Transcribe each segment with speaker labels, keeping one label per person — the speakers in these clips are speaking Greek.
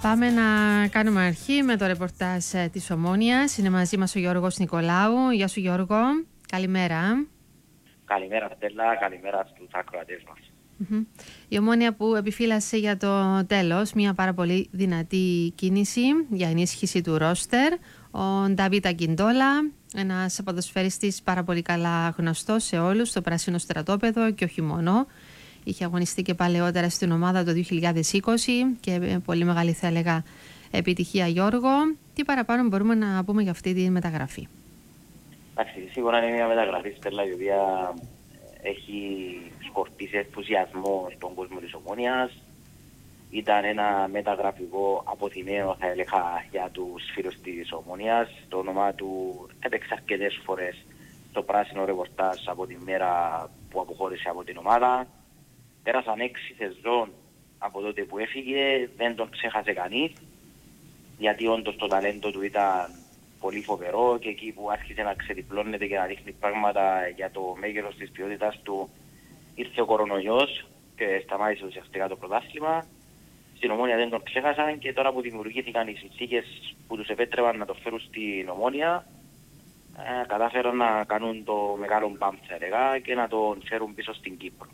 Speaker 1: Πάμε να κάνουμε αρχή με το ρεπορτάζ της Ομόνοιας. Είναι μαζί μας ο Γιώργος Νικολάου. Γεια σου Γιώργο, καλημέρα.
Speaker 2: Καλημέρα Στέλλα, καλημέρα στους ακροατές μας.
Speaker 1: Η Ομόνοια που επιφύλασε για το τέλος μια πάρα πολύ δυνατή κίνηση για ενίσχυση του ρόστερ. Ο Ντάβιτ Αγκιντόλα, ένας ποδοσφαιριστής πάρα πολύ καλά γνωστός σε όλους στο πράσινο στρατόπεδο και όχι μόνο. Είχε αγωνιστεί και παλαιότερα στην ομάδα το 2020 και πολύ μεγάλη θα έλεγα επιτυχία. Γιώργο, τι παραπάνω μπορούμε να πούμε για αυτή τη μεταγραφή?
Speaker 2: Εντάξει, σίγουρα είναι μια μεταγραφή Στέλλα η οποία έχει σκορπίσει ενθουσιασμό στον κόσμο της Ομόνοιας. Ήταν ένα μεταγραφικό αποθυμένο θα έλεγα για τους φίλους της Ομόνοιας. Το όνομά του έπαιξε αρκετές φορές στο πράσινο ρεπορτάζ από τη μέρα που αποχώρησε από την ομάδα. Πέρασαν 6 σεζόν από τότε που έφυγε, δεν τον ξέχασε κανείς, γιατί όντως το ταλέντο του ήταν πολύ φοβερό και εκεί που άρχισε να ξεδιπλώνεται και να δείχνει πράγματα για το μέγεθος της ποιότητας του, ήρθε ο κορονοϊός και σταμάτησε ουσιαστικά το πρωτάθλημα. Στην Ομόνια δεν τον ξέχασαν και τώρα που δημιουργήθηκαν οι συνθήκες που τους επέτρεπαν να το φέρουν στην Ομόνια, κατάφεραν να κάνουν το μεγάλο μπαμπ θα έλεγα και να τον φέρουν πίσω στην Κύπρο.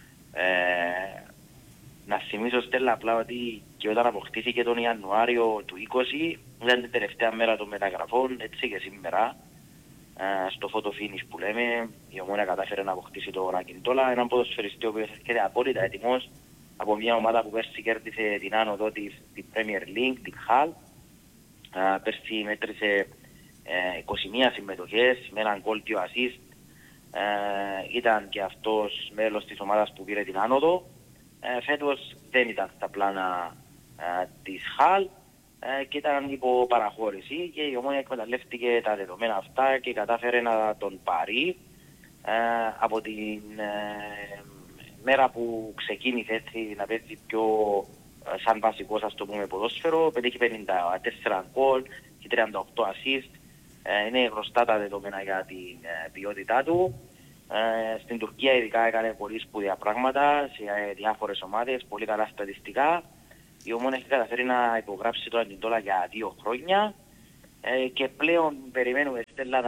Speaker 2: Να θυμίσω Στέλλα απλά ότι και όταν αποκτήθηκε τον Ιανουάριο του 20 ήταν την τελευταία μέρα των μεταγραφών, έτσι και σήμερα στο photo finish που λέμε η Ομόνια κατάφερε να αποκτήσει τον Αγκιντόλα, έναν ποδοσφαιριστή ο οποίος έρχεται απόλυτα έτοιμος από μια ομάδα που πέρσι κέρδισε την άνοδο της, την Premier League, την Hull. Πέρσι μέτρησε 21 συμμετοχές με έναν γκολ και assist. Ήταν και αυτός μέλος της ομάδας που πήρε την άνοδο. Φέτος δεν ήταν στα πλάνα της Χαλ και ήταν υπό παραχώρηση και η Ομόνια εκμεταλλεύτηκε τα δεδομένα αυτά και κατάφερε να τον πάρει. Από την μέρα που ξεκίνησε έτσι να παίζει πιο σαν βασικός ας το πούμε ποδόσφαιρο, πετύχει 54 γκολ και 38 assist. Είναι γνωστά τα δεδομένα για την ποιότητά του. Στην Τουρκία ειδικά έκανε πολύ σπουδαία πράγματα σε διάφορες ομάδες, πολύ καλά στατιστικά. Η Ομόνια έχει καταφέρει να υπογράψει το Αγκιντόλα για 2 χρόνια και πλέον περιμένουμε Στέλλα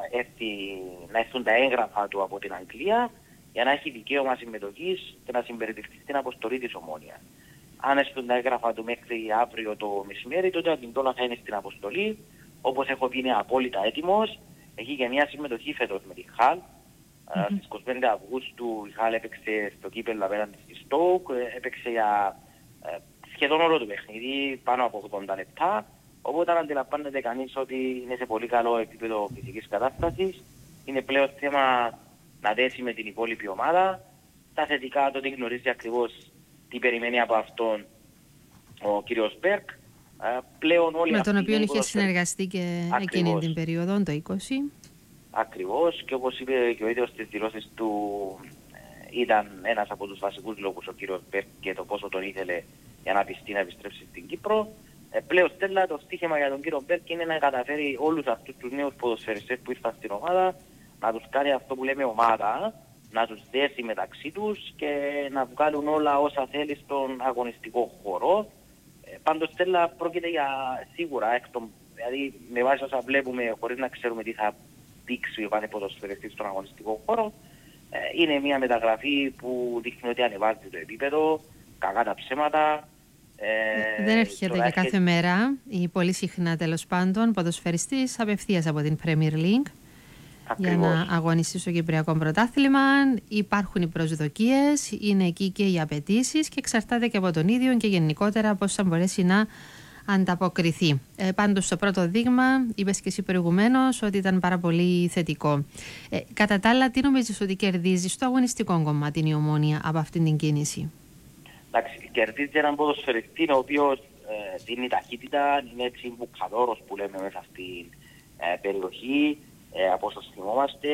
Speaker 2: να έρθουν τα έγγραφα του από την Αγγλία για να έχει δικαίωμα συμμετοχής και να συμπεριληφθεί στην αποστολή της Ομόνιας. Αν έρθουν τα έγγραφα του μέχρι αύριο το μεσημέρι, τότε ο Αγκιντόλα θα είναι στην αποστολή. Όπως έχω πει, είναι απόλυτα έτοιμος. Έχει και μια συμμετοχή φέτος με τη Χαλ. Στις 25 Αυγούστου η Χαλ έπαιξε στο κύπελλο απέναντι στη Στόουκ. Έπαιξε για σχεδόν όλο το παιχνίδι, πάνω από 80 λεπτά. Οπότε αντιλαμβάνεται κανείς ότι είναι σε πολύ καλό επίπεδο φυσικής κατάστασης. Είναι πλέον θέμα να δέσει με την υπόλοιπη ομάδα. Τα θετικά τότε γνωρίζει ακριβώς τι περιμένει από αυτόν ο κύριος Μπέρκ. Πλέον όλοι
Speaker 1: με τον οποίο είχε συνεργαστεί και εκείνη την περίοδο, το 20.
Speaker 2: Ακριβώς, και όπως είπε και ο ίδιος στις δηλώσεις του, ήταν ένας από τους βασικούς λόγους ο κύριος Μπέρκ και το πόσο τον ήθελε για να πιστεί να επιστρέψει στην Κύπρο. Πλέον Στέλλα το στοίχημα για τον κύριο Μπέρκ είναι να καταφέρει όλους αυτούς τους νέους ποδοσφαιριστές που ήρθαν στην ομάδα να τους κάνει αυτό που λέμε ομάδα, να τους δέσει μεταξύ τους και να βγάλουν όλα όσα θέλει στον αγωνιστικό χώρο. Πάντως Στέλλα πρόκειται για σίγουρα, δηλαδή με βάση όσα βλέπουμε χωρίς να ξέρουμε τι θα δείξει ο κάθε ποδοσφαιριστής στον αγωνιστικό χώρο, είναι μια μεταγραφή που δείχνει ότι ανεβάζει το επίπεδο, κακά τα ψέματα.
Speaker 1: Δεν έρχεται για κάθε μέρα ή πολύ συχνά τέλος πάντων ποδοσφαιριστής απευθείας από την Premier League. Ακριβώς. Για να αγωνιστεί στο Κυπριακό Πρωτάθλημα. Υπάρχουν οι προσδοκίες, είναι εκεί και οι απαιτήσεις και εξαρτάται και από τον ίδιο και γενικότερα πώς θα μπορέσει να ανταποκριθεί. Πάντως στο πρώτο δείγμα είπες και εσύ προηγουμένως ότι ήταν πάρα πολύ θετικό. Κατά τα άλλα, τι νομίζεις ότι κερδίζει στο αγωνιστικό κομμάτι η Ομόνοια από αυτήν την κίνηση?
Speaker 2: Εντάξει, κερδίζει έναν ποδοσφαιριστή ο οποίος δίνει ταχύτητα, είναι έτσι μπουκαδόρος που λέμε μέσα στην περιοχή. Από όσο θυμόμαστε,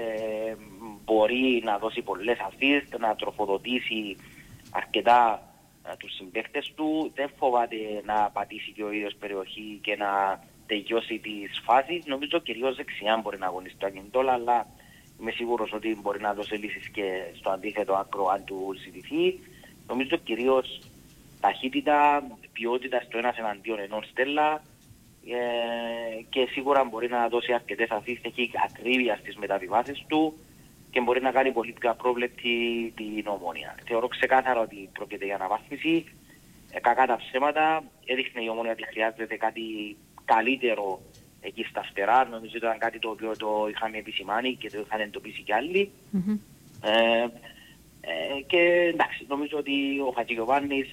Speaker 2: μπορεί να δώσει πολλές assist, να τροφοδοτήσει αρκετά τους συμπαίκτες του, δεν φοβάται να πατήσει και ο ίδιος περιοχή και να τελειώσει τις φάσεις. Νομίζω κυρίως δεξιά μπορεί να αγωνίσει το Αγκιντόλα, αλλά είμαι σίγουρος ότι μπορεί να δώσει λύσεις και στο αντίθετο άκρο αν του ζητηθεί. Νομίζω κυρίως ταχύτητα, ποιότητα στο ένας εναντίον ενός Στέλλα και σίγουρα μπορεί να δώσει αρκετές ασίστ, έχει ακρίβεια στις μεταβιβάσεις του και μπορεί να κάνει πολύ πιο απρόβλεπτη την Ομόνοια. Θεωρώ ξεκάθαρα ότι πρόκειται για αναβάθμιση. Κακά τα ψέματα, έδειχνε η Ομόνοια ότι χρειάζεται κάτι καλύτερο εκεί στα φτερά. Νομίζω ότι ήταν κάτι το οποίο το είχαμε επισημάνει και το είχαν εντοπίσει κι άλλοι. Και εντάξει, νομίζω ότι ο Χατζηγιοβάννης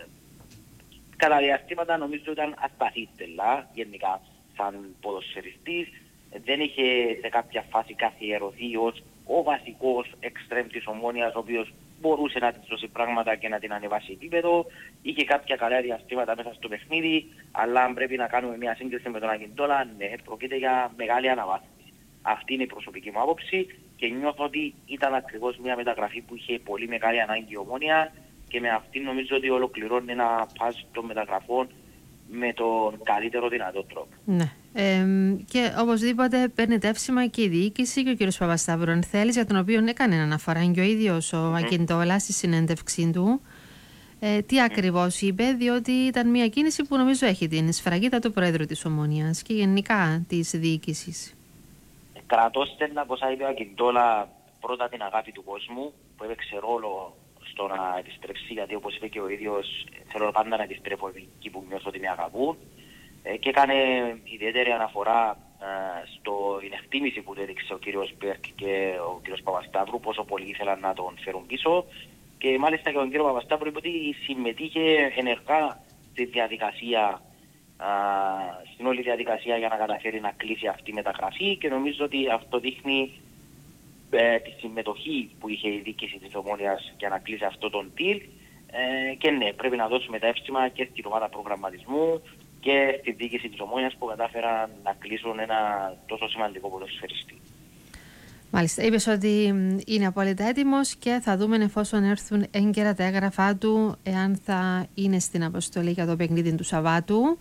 Speaker 2: κατά διαστήματα νομίζω ήταν ασταθής Στέλλα, γενικά σαν ποδοσφαιριστής. Δεν είχε σε κάποια φάση καθιερωθεί ως ο βασικός εξτρέμ της Ομόνοιας, ο οποίος μπορούσε να της δώσει πράγματα και να την ανεβάσει επίπεδο. Είχε κάποια καλά διαστήματα μέσα στο παιχνίδι, αλλά αν πρέπει να κάνουμε μια σύγκριση με τον Ακιντόλα, ναι, πρόκειται για μεγάλη αναβάθμιση. Αυτή είναι η προσωπική μου άποψη και νιώθω ότι ήταν ακριβώς μια μεταγραφή που είχε πολύ μεγάλη ανάγκη η Ομόνοια και με αυτή νομίζω ότι ολοκληρώνει ένα πάζ των μεταγραφών με τον καλύτερο δυνατό τρόπο.
Speaker 1: Ναι. Και οπωσδήποτε παίρνει τεύσιμα και η διοίκηση και ο κ. Παπασταύρου, αν θέλεις, για τον οποίο έκανε αναφορά και ο ίδιος ο Ακιντόλα στη συνέντευξή του. Τι ακριβώς είπε, διότι ήταν μια κίνηση που νομίζω έχει την σφραγίδα του Πρόεδρου της Ομόνοιας και γενικά της διοίκησης.
Speaker 2: Κρατώ στενά πως είπε ο Ακιντόλα πρώτα την αγάπη του κόσμου που έπαιξε ρόλο στο να επιστρέψει, γιατί όπως είπε και ο ίδιος θέλω πάντα να επιστρέφω εκεί που νιώθω ότι με αγαπούν και έκανε ιδιαίτερη αναφορά στην εκτίμηση που του έδειξε ο κύριος Μπέρκ και ο κύριος Παπασταύρου, πόσο πολύ ήθελαν να τον φέρουν πίσω και μάλιστα και ο κύριος Παπασταύρου είπε ότι συμμετείχε ενεργά στη διαδικασία, στην όλη διαδικασία για να καταφέρει να κλείσει αυτή η μεταγραφή και νομίζω ότι αυτό δείχνει τη συμμετοχή που είχε η διοίκηση της Ομόνοιας για να κλείσει αυτό τον deal και ναι, πρέπει να δώσουμε τα εύσημα και στην ομάδα προγραμματισμού και στη διοίκηση της Ομόνοιας που κατάφεραν να κλείσουν ένα τόσο σημαντικό ποδοσφαιριστή.
Speaker 1: Μάλιστα, είπες ότι είναι απόλυτα έτοιμος και θα δούμε εφόσον έρθουν έγκαιρα τα έγγραφά του εάν θα είναι στην αποστολή για το παιχνίδι του Σαββάτου.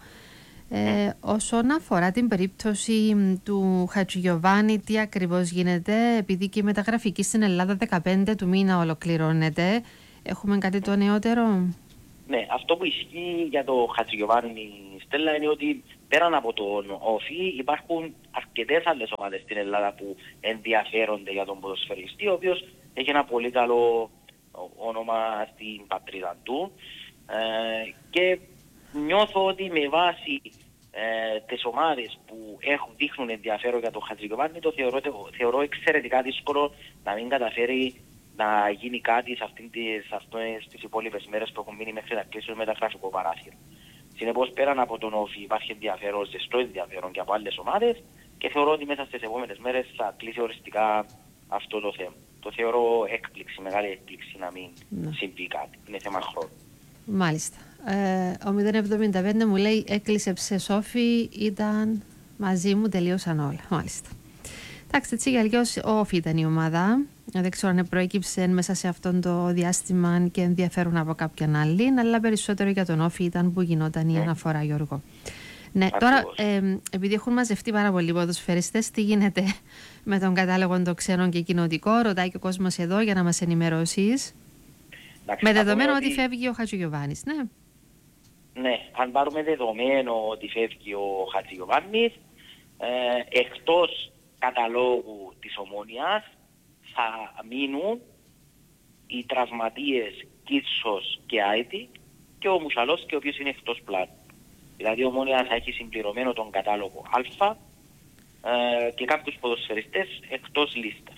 Speaker 1: Όσον αφορά την περίπτωση του Χατζηγιοβάννη, τι ακριβώς γίνεται, επειδή και η μεταγραφική στην Ελλάδα 15 του μήνα ολοκληρώνεται, έχουμε κάτι το νεότερο?
Speaker 2: Ναι, αυτό που ισχύει για το Χατζηγιοβάννη, Στέλλα, είναι ότι πέραν από τον ΟΦΗ υπάρχουν αρκετές άλλες ομάδες στην Ελλάδα που ενδιαφέρονται για τον ποδοσφαιριστή, ο οποίος έχει ένα πολύ καλό όνομα στην πατρίδα του και νιώθω ότι με βάση τις ομάδες που δείχνουν ενδιαφέρον για τον Χατζηγιοβάννη το θεωρώ εξαιρετικά δύσκολο να μην καταφέρει να γίνει κάτι σε αυτές τις υπόλοιπες μέρες που έχουν μείνει μέχρι να κλείσουν με τα γραφικό παράθυρο. Συνεπώς πέραν από τον ΟΦΗ υπάρχει ενδιαφέρον, ζεστό ενδιαφέρον και από άλλες ομάδες και θεωρώ ότι μέσα στις επόμενες μέρες θα κλείσει οριστικά αυτό το θέμα. Το θεωρώ έκπληξη, μεγάλη έκπληξη να μην συμβεί κάτι. Είναι θέμα χρόνου.
Speaker 1: Μάλιστα. Ο 075 μου λέει έκλεισε Ψεσόφι, ήταν μαζί μου, τελείωσαν όλα. Μάλιστα. Εντάξει, έτσι για αλλιώς ο ΟΦΗ ήταν η ομάδα. Δεν ξέρω αν προέκυψε μέσα σε αυτόν το διάστημα και ενδιαφέρουν από κάποιον άλλη, αλλά περισσότερο για τον ΟΦΗ ήταν που γινόταν η αναφορά, Γιώργο. Ναι, τώρα επειδή έχουν μαζευτεί πάρα πολλοί ποδοσφαιριστές, τι γίνεται με τον κατάλογο των ξένων και κοινοτικών, ρωτάει και ο κόσμος εδώ για να μας ενημερώσεις. Με δεδομένο ότι φεύγει ο Χατζηγιοβάννης, ναι.
Speaker 2: Ναι, αν πάρουμε δεδομένο ότι φεύγει ο Χατζηγιοβάννης, εκτός καταλόγου της Ομόνοιας θα μείνουν οι τραυματίες Κίτσος και Άιτη και ο Μουσαλός και ο οποίος είναι εκτός πλάνου. Δηλαδή η Ομόνια θα έχει συμπληρωμένο τον κατάλογο Α και κάποιους ποδοσφαιριστές εκτός λίστας.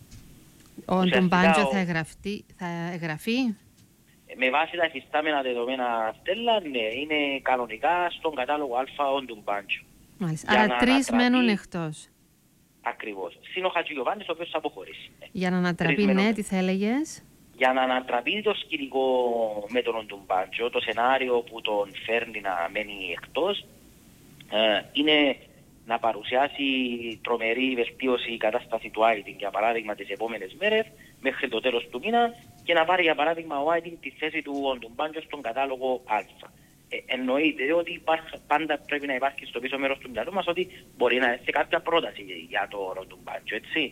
Speaker 1: Ο Ντουμπάντζο θα εγγραφεί?
Speaker 2: Με βάση τα εφιστάμενα δεδομένα, Στέλλα, ναι, είναι κανονικά στον κατάλογο Α ο Ντουμπάντζο.
Speaker 1: Μάλιστα. Άρα τρεις μένουν εκτός.
Speaker 2: Ακριβώς. Συν ο Χατζηγιοβάννης ο οποίος θα αποχωρήσει.
Speaker 1: Για να ανατραπεί, ναι, τι θα έλεγες?
Speaker 2: Για να ανατραπεί το σκηνικό με τον Ντουμπάντζο, το σενάριο που τον φέρνει να μένει εκτός, είναι να παρουσιάσει τρομερή βελτίωση η κατάσταση του Άιτιν, για παράδειγμα, τις επόμενες μέρες μέχρι το τέλος του μήνα και να πάρει, για παράδειγμα, ο Άιτιν τη θέση του Ντουμπάντζο στον κατάλογο Α. Εννοείται ότι πάντα πρέπει να υπάρχει στο πίσω μέρος του μυαλού μας ότι μπορεί να έρθει κάποια πρόταση για το Ντουμπάντζο, έτσι.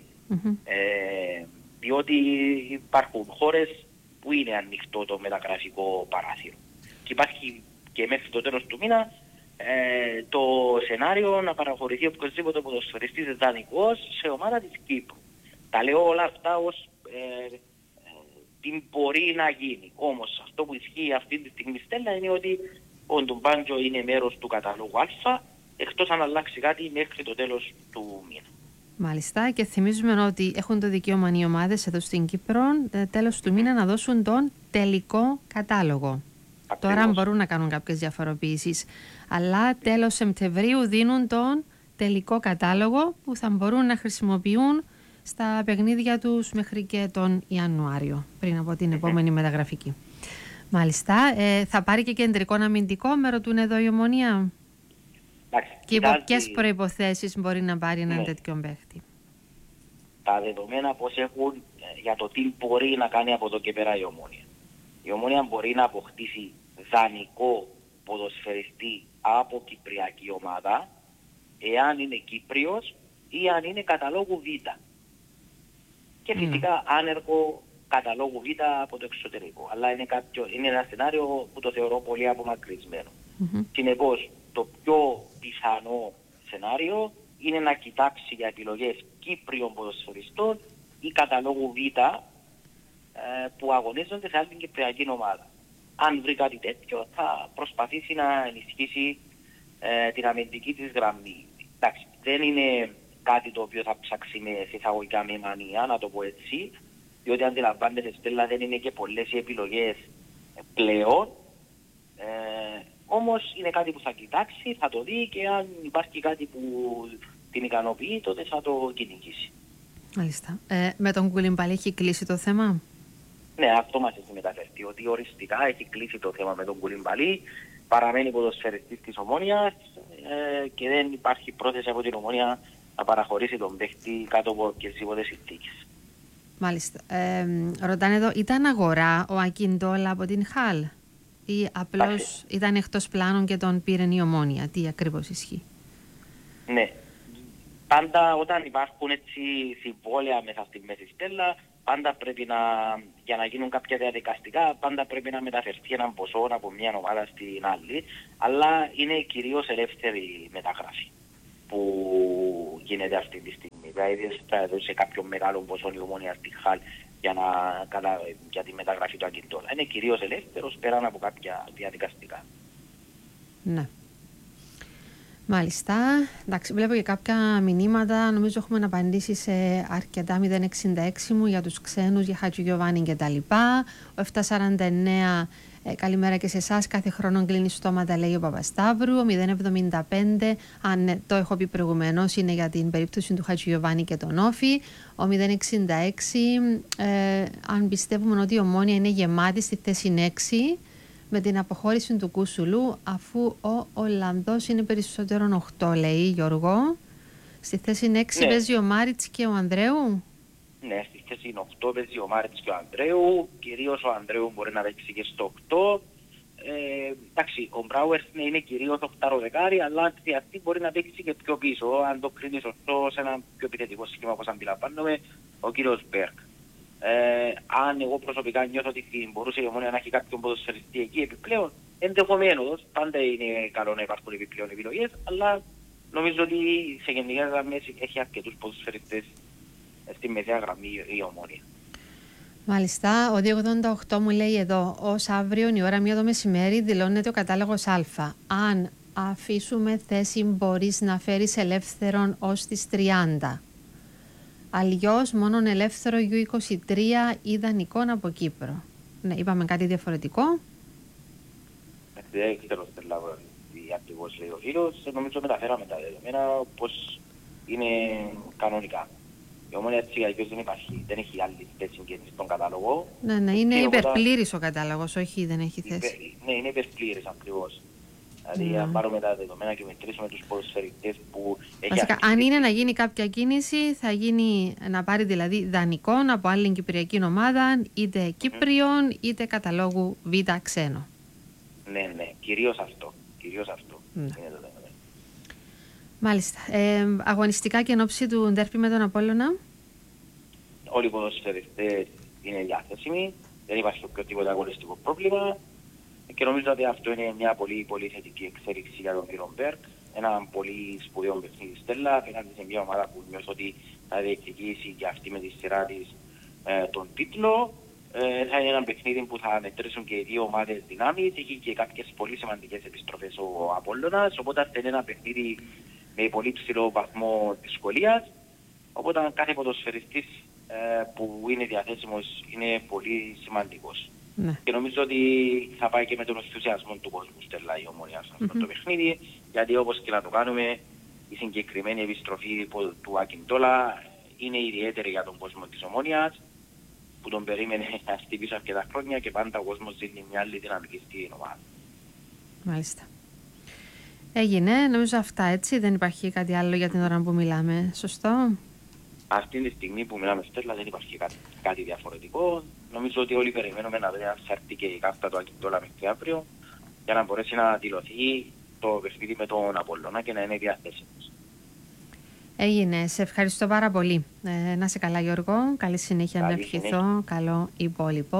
Speaker 2: Διότι υπάρχουν χώρες που είναι ανοιχτό το μεταγραφικό παράθυρο. Και υπάρχει και μέχρι το τέλος του μήνα το σενάριο να παραχωρηθεί οποιοσδήποτε ποδοσφαιριστής δανεικός σε ομάδα της Κύπρου. Τα λέω όλα αυτά ως τι μπορεί να γίνει. Όμως αυτό που ισχύει αυτή τη στιγμή, Στέλλα, είναι ότι ο Ντουμπάντζο είναι μέρος του καταλόγου Α, εκτός αν αλλάξει κάτι μέχρι το τέλος του μήνα.
Speaker 1: Μάλιστα, και θυμίζουμε ότι έχουν το δικαίωμα οι ομάδες εδώ στην Κύπρο τέλος του μήνα να δώσουν τον τελικό κατάλογο. Ακριβώς. Τώρα μπορούν να κάνουν κάποιες διαφοροποιήσεις, αλλά τέλος Σεπτεμβρίου δίνουν τον τελικό κατάλογο που θα μπορούν να χρησιμοποιούν στα παιχνίδια τους μέχρι και τον Ιανουάριο, πριν από την επόμενη μεταγραφική. Μάλιστα, θα πάρει και κεντρικό αμυντικό, με ρωτούν εδώ η Ομονία. Και υπό ποιες προϋποθέσεις μπορεί να πάρει έναν τέτοιο παίχτη?
Speaker 2: Τα δεδομένα πώς έχουν για το τι μπορεί να κάνει από εδώ και πέρα η Ομόνια. Η Ομόνια μπορεί να αποκτήσει δανεικό ποδοσφαιριστή από κυπριακή ομάδα, εάν είναι Κύπριος ή αν είναι καταλόγου Β. Και φυσικά άνεργο καταλόγου Β από το εξωτερικό. Αλλά είναι ένα σενάριο που το θεωρώ πολύ απομακρυσμένο. Συνεπώς, το πιο πιθανό σενάριο είναι να κοιτάξει για επιλογές Κύπριων ποδοσφαιριστών ή καταλόγου Β που αγωνίζονται σε άλλη κυπριακή ομάδα. Αν βρει κάτι τέτοιο, θα προσπαθήσει να ενισχύσει την αμυντική της γραμμή. Εντάξει, δεν είναι κάτι το οποίο θα ψάξει με εισαγωγικά με μανία, να το πω έτσι, διότι αντιλαμβάνεται, Στέλλα, δεν είναι και πολλές οι επιλογές πλέον. Όμως είναι κάτι που θα κοιτάξει, θα το δει και αν υπάρχει κάτι που την ικανοποιεί, τότε θα το κυνηγήσει.
Speaker 1: Μάλιστα. Με τον Κουλιμπαλί έχει κλείσει το θέμα?
Speaker 2: Ναι, αυτό μας έχει μεταφερθεί, ότι οριστικά έχει κλείσει το θέμα με τον Κουλιμπαλί, παραμένει ποδοσφαιριστής της Ομόνιας και δεν υπάρχει πρόθεση από την Ομόνια να παραχωρήσει τον παίχτη κάτω από οποιασδήποτε συνθήκες.
Speaker 1: Μάλιστα. Ρωτάνε εδώ, ήταν αγορά ο Ακιντόλα από την Χαλ ή απλώς ήταν εκτός πλάνων και τον πήρε η Ομόνια? Τι ακριβώς ισχύει?
Speaker 2: Ναι. Πάντα όταν υπάρχουν έτσι συμβόλαια μέσα στη μέση, Στέλλα, πάντα πρέπει για να γίνουν κάποια διαδικαστικά, πάντα πρέπει να μεταφερθεί έναν ποσό από μια ομάδα στην άλλη, αλλά είναι κυρίως ελεύθερη μεταγραφή που γίνεται αυτή τη στιγμή. Δηλαδή θα δώσει κάποιο μεγάλο ποσό η Ομόνια στη Χαλ για τη μεταγραφή του Ακιντόλα. Είναι κυρίως ελεύθερος πέραν από κάποια διαδικαστικά.
Speaker 1: Ναι. Μάλιστα. Εντάξει, βλέπω και κάποια μηνύματα. Νομίζω έχουμε απαντήσει σε αρκετά. 066 μου για τους ξένους, για Χατζηγιοβάνι και τα λοιπά. Ο 749, καλημέρα και σε εσάς. Κάθε χρόνο κλείνει στόματα, λέει ο Παπασταύρου. Ο 075, αν το έχω πει προηγουμένως, είναι για την περίπτωση του Χατζηγιοβάνι και τον Όφη. Ο 066, αν πιστεύουμε ότι η Ομόνια είναι γεμάτη στη θέση 6, με την αποχώρηση του Κούσουλου, αφού ο Ολλανδός είναι περισσότερο 8, λέει Γιώργο. Στη θέση 6 παίζει ο Μάριτς και ο Ανδρέου.
Speaker 2: Ναι, στη θέση 8 παίζει ο Μάριτς και ο Ανδρέου. Κυρίως ο Ανδρέου μπορεί να παίξει και στο 8. Εντάξει, ο Μπράουερς είναι κυρίως 8 δεκάρι, αλλά αν χρειαστεί μπορεί να παίξει και πιο πίσω. Αν το κρίνει σωστό σε ένα πιο επιθετικό σχήμα, όπως αντιλαμβάνομαι, ο κύριος Μπέρκ. Αν εγώ προσωπικά νιώθω ότι μπορούσε η Ομόνια να έχει κάποιον ποδοσφαιριστή εκεί επιπλέον, ενδεχομένως πάντα είναι καλό να υπάρχουν επιπλέον επιλογές, αλλά νομίζω ότι σε γενικές γραμμές έχει αρκετούς ποδοσφαιριστές στη μεσαία γραμμή η Ομόνια.
Speaker 1: Μάλιστα, ο 288 μου λέει εδώ, ως αύριο η ώρα 1 το μεσημέρι δηλώνεται ο κατάλογος Α. Αν αφήσουμε θέση μπορείς να φέρεις ελεύθερον ως τις 30. Αλλιώς μόνον ελεύθερο U23 ιδανικών από Κύπρο. Ναι, είπαμε κάτι διαφορετικό.
Speaker 2: Δεν ξέρω τι ακριβώς λέει ο κύριος. Νομίζω μεταφέραμε τα δεδομένα πως είναι κανονικά. Η Ομόνια έτσι αλλιώς δεν έχει άλλη θέση και στον κατάλογο.
Speaker 1: Ναι, είναι υπερπλήρης ο κατάλογος, όχι δεν έχει θέση.
Speaker 2: Ναι, είναι υπερπλήρης ακριβώς. Δηλαδή, αν πάρουμε τα δεδομένα και μετρήσουμε τους ποδοσφαιριστές που έχει.
Speaker 1: Βασικά, αν είναι να γίνει κάποια κίνηση, θα γίνει να πάρει δηλαδή δανεικών από άλλη κυπριακή ομάδα, είτε Κύπριον, είτε καταλόγου Β ξένο.
Speaker 2: Ναι, κυρίως αυτό. Ναι. Είναι το θέμα.
Speaker 1: Μάλιστα. Αγωνιστικά και εν ώψη του ντέρπι με τον Απόλλωνα.
Speaker 2: Όλοι οι ποδοσφαιριστές είναι διάθεσιμοι, δεν υπάρχει οποιοδήποτε αγωνιστικό πρόβλημα. Και νομίζω ότι αυτό είναι μια πολύ, πολύ θετική εξέλιξη για τον κύριο Μπέρκ. Ένα πολύ σπουδαίο παιχνίδι Στέλλα, απέναντι σε μια ομάδα που νιώθω ότι θα διεκδικήσει και αυτή με τη σειρά της τον τίτλο. Θα είναι ένα παιχνίδι που θα μετρήσουν και οι δύο ομάδες δυνάμεις. Έχει και κάποιες πολύ σημαντικές επιστροφές ο Απόλλωνας. Οπότε θα είναι ένα παιχνίδι με πολύ ψηλό βαθμό δυσκολίας. Οπότε κάθε ποδοσφαιριστής που είναι διαθέσιμος είναι πολύ σημαντικός. Ναι. Και νομίζω ότι θα πάει και με τον ενθουσιασμό του κόσμου Στέλλα η Ομόνια σε αυτό το παιχνίδι. Γιατί όπως και να το κάνουμε, η συγκεκριμένη επιστροφή του Ακιντόλα είναι ιδιαίτερη για τον κόσμο της Ομόνιας, που τον περίμενε να στυπήσει αρκετά χρόνια και πάντα ο κόσμος δίνει μια άλλη δυναμική στην ομάδα.
Speaker 1: Μάλιστα. Έγινε, νομίζω αυτά, έτσι. Δεν υπάρχει κάτι άλλο για την ώρα που μιλάμε. Σωστό.
Speaker 2: Αυτή τη στιγμή που μιλάμε Στέλλα δεν υπάρχει κάτι διαφορετικό. Νομίζω ότι όλοι περιμένουμε να δούμε αν θα έρθει και η κάρτα του Ακιντόλα μέχρι αύριο για να μπορέσει να δηλωθεί το παιχνίδι με τον Απόλλωνα και να είναι διαθέσιμος.
Speaker 1: Έγινε. Σε ευχαριστώ πάρα πολύ. Να είσαι καλά, Γιώργο. Καλή συνέχεια να ευχηθώ. Καλό υπόλοιπο.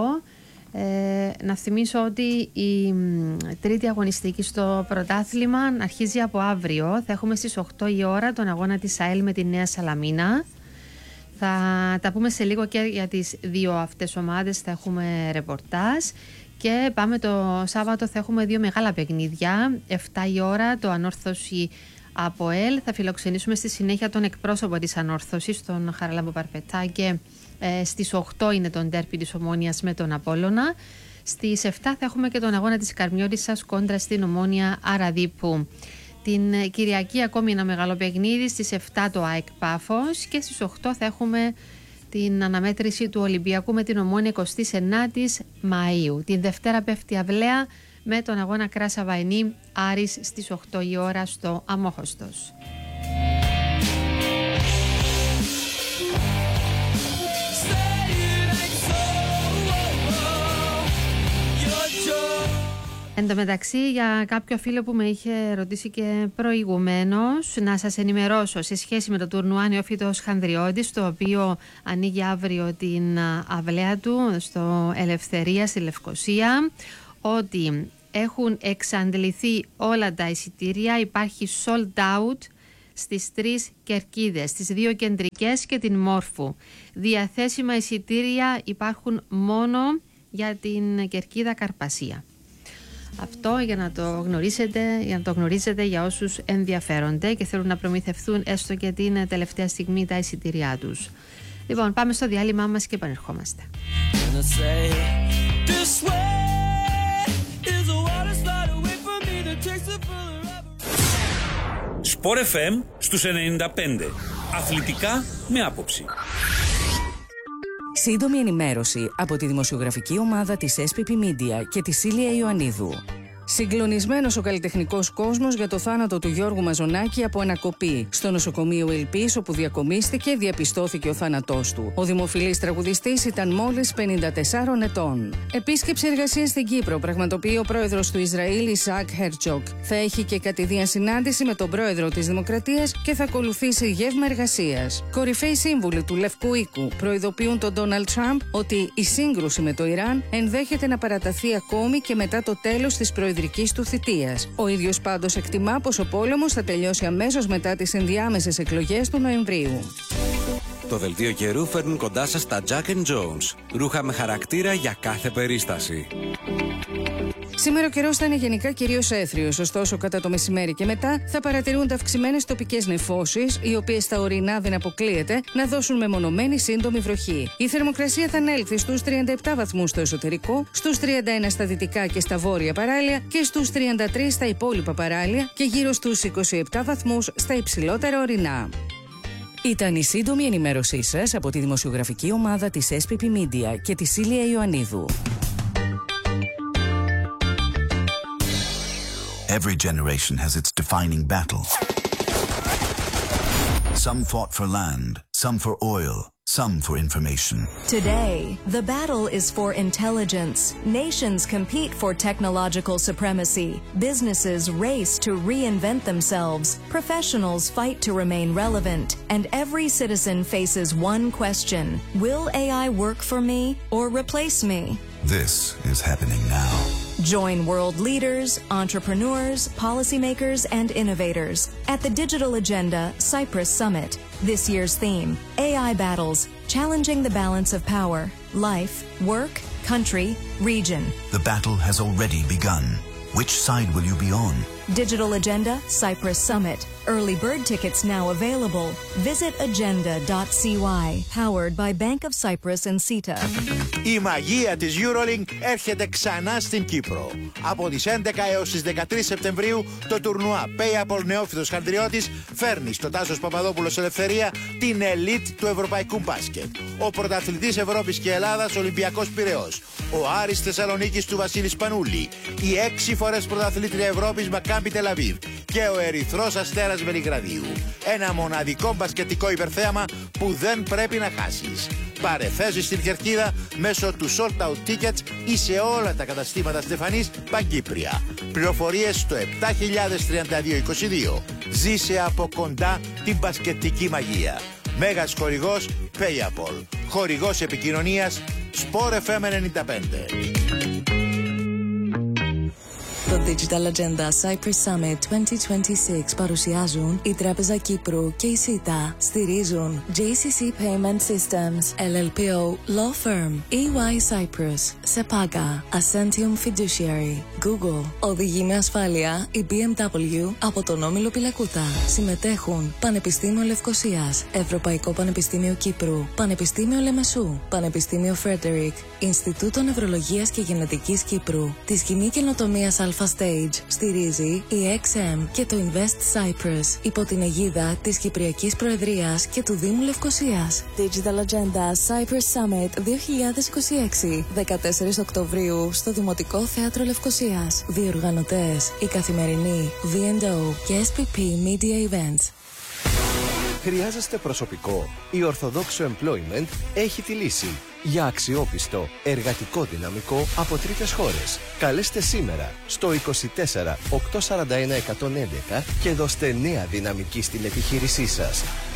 Speaker 1: Να θυμίσω ότι η τρίτη αγωνιστική στο πρωτάθλημα αρχίζει από αύριο. Θα έχουμε στις 8 η ώρα τον αγώνα της ΑΕΛ με τη Νέα Σαλαμίνα. Θα τα πούμε σε λίγο και για τις δύο αυτές ομάδες. Θα έχουμε ρεπορτάζ. Και πάμε το Σάββατο, θα έχουμε δύο μεγάλα παιχνίδια. 7 η ώρα το Ανόρθωση ΑΠΟΕΛ. Θα φιλοξενήσουμε στη συνέχεια τον εκπρόσωπο της Ανόρθωσης, τον Χαραλάμπο Παρπετά, και στις 8 είναι το ντέρπι της Ομόνιας με τον Απόλλωνα. Στις 7 θα έχουμε και τον αγώνα της Καρμιώτισσας κόντρα στην Ομόνια Αραδίπου. Την Κυριακή ακόμη ένα μεγάλο παιχνίδι, στις 7 το ΑΕΚ Πάφος, και στις 8 θα έχουμε την αναμέτρηση του Ολυμπιακού με την Ομόνια 29 Μαΐου. Την Δευτέρα πέφτει αυλαία με τον αγώνα Κράσα Βαϊνή Άρης στις 8 η ώρα στο Αμόχωστος. Εν τω μεταξύ, για κάποιο φίλο που με είχε ρωτήσει και προηγουμένως, να σας ενημερώσω σε σχέση με το τουρνουά Νεόφυτος Χανδριώτης, το οποίο ανοίγει αύριο την αυλαία του στο Ελευθερία στη Λευκοσία, ότι έχουν εξαντληθεί όλα τα εισιτήρια. Υπάρχει sold out στις 3 κερκίδες, τις 2 κεντρικές και την Μόρφου. Διαθέσιμα εισιτήρια υπάρχουν μόνο για την κερκίδα Καρπασία. Αυτό για να το γνωρίζετε για όσους ενδιαφέρονται και θέλουν να προμηθευτούν έστω και την τελευταία στιγμή τα εισιτήριά τους. Λοιπόν, πάμε στο διάλειμμα μας και επανερχόμαστε.
Speaker 3: Sport FM στους 95. Αθλητικά με άποψη.
Speaker 4: Σύντομη ενημέρωση από τη δημοσιογραφική ομάδα της SPP Media και τη Σίλια Ιωαννίδου. Συγκλονισμένος ο καλλιτεχνικός κόσμος για το θάνατο του Γιώργου Μαζονάκη από ανακοπή. Στο νοσοκομείο Ελπής, όπου διακομίστηκε, διαπιστώθηκε ο θάνατός του. Ο δημοφιλής τραγουδιστής ήταν μόλις 54 ετών. Επίσκεψη εργασίας στην Κύπρο πραγματοποιεί ο πρόεδρος του Ισραήλ, Ισαάκ Χέρτζοκ. Θα έχει και κατηδίαν συνάντηση με τον πρόεδρο της Δημοκρατίας και θα ακολουθήσει γεύμα εργασίας. Κορυφαίοι σύμβουλοι του Λευκού Οίκου προειδοποιούν τον Ντόναλντ Τραμπ ότι η σύγκρουση με το Ιράν ενδέχεται να παραταθεί ακόμη και μετά το τέλος της προεδρικής του θητείας. Ο ίδιος πάντως εκτιμά πως ο πόλεμος θα τελειώσει αμέσως μετά τις ενδιάμεσες εκλογές του Νοεμβρίου.
Speaker 5: Το δελτίο καιρού φέρνουν κοντά σας τα Jack & Jones. Ρούχα με χαρακτήρα για κάθε περίσταση.
Speaker 4: Σήμερα ο καιρός θα είναι γενικά κυρίως έθριος, ωστόσο κατά το μεσημέρι και μετά θα παρατηρούνται αυξημένες τοπικές νεφώσεις, οι οποίες στα ορεινά δεν αποκλείεται να δώσουν μεμονωμένη σύντομη βροχή. Η θερμοκρασία θα ανέλθει στους 37 βαθμούς στο εσωτερικό, στους 31 στα δυτικά και στα βόρεια παράλια και στους 33 στα υπόλοιπα παράλια και γύρω στους 27 βαθμούς στα υψηλότερα ορεινά. Ήταν η σύντομη ενημέρωσή σας από τη δημοσιογραφική ομάδα της SPP Media και τη Σίλια Ιωαννίδου.
Speaker 6: Every generation has its defining battle. Some fought for land, some for oil, some for information.
Speaker 7: Today, the battle is for intelligence. Nations compete for technological supremacy. Businesses race to reinvent themselves. Professionals fight to remain relevant. And every citizen faces one question: will AI work for me or replace me?
Speaker 6: This is happening now.
Speaker 7: Join world leaders, entrepreneurs, policymakers, and innovators at the Digital Agenda Cyprus Summit. This year's theme, AI Battles, Challenging the Balance of Power, Life, Work, Country, Region.
Speaker 6: The battle has already begun. Which side will you be on?
Speaker 7: Digital Agenda Cyprus Summit. Early bird tickets now available. Visit agenda.cy. Powered by Bank of Cyprus and CETA.
Speaker 8: Η μαγεία της EuroLink έρχεται ξανά στην Κύπρο. Από τις 11 έως τις 13 Σεπτεμβρίου το τουρνουά PayApol Νεόφυτος Χανδριώτης φέρνει στο Τάσος Παπαδόπουλος Ελευθερία την ελίτ του ευρωπαϊκού μπάσκετ. Ο πρωταθλητής Ευρώπης και Ελλάδας Ολυμπιακός Πειραιώς. Ο Άρης Θεσσαλονίκης του Βασίλη Σπανούλη. Η 6 φορές πρωταθλήτρια Ευρώπης Μακάμπι Τελαβίβ. Και ο Ερυθρός Αστέρας Βελιγραδίου. Ένα μοναδικό μπασκετικό υπερθέαμα που δεν πρέπει να χάσεις. Πάρε θέση στην κερκίδα μέσω του Sold Out Tickets ή σε όλα τα καταστήματα Στεφανής Παγκύπρια. Πληροφορίες στο 703222. Ζήσε από κοντά την μπασκετική μαγεία. Μέγας χορηγός PayApol. Χορηγός επικοινωνίας Sport FM 95.
Speaker 9: Το Digital Agenda Cyprus Summit 2026 παρουσιάζουν η Τράπεζα Κύπρου και η CETA. Στηρίζουν JCC Payment Systems, LLPO Law Firm, EY Cyprus, Sepaga, Ascentium Fiduciary, Google. Οδηγεί με ασφάλεια η BMW από τον Όμιλο Πιλακούτα. Συμμετέχουν Πανεπιστήμιο Λευκωσίας, Ευρωπαϊκό Πανεπιστήμιο Κύπρου, Πανεπιστήμιο Λεμεσού, Πανεπιστήμιο Φρέντερικ, Ινστιτούτο Νευρολογίας και Γενετικής Κύπρου, τη Σκηνή Καινοτομίας Alpha Stage στηρίζει η XM και το Invest Cyprus υπό την αιγίδα της Κυπριακής Προεδρίας και του Δήμου Λευκωσίας. Digital Agenda Cyprus Summit 2026, 14 Οκτωβρίου στο Δημοτικό Θέατρο Λευκωσίας. Διοργανωτές η Καθημερινή, V&O και SPP Media Events.
Speaker 10: Χρειάζεστε προσωπικό? Η Ορθοδόξο Employment έχει τη λύση. Για αξιόπιστο, εργατικό δυναμικό από τρίτες χώρες. Καλέστε σήμερα στο 24 841 111 και δώστε νέα δυναμική στην επιχείρησή σας.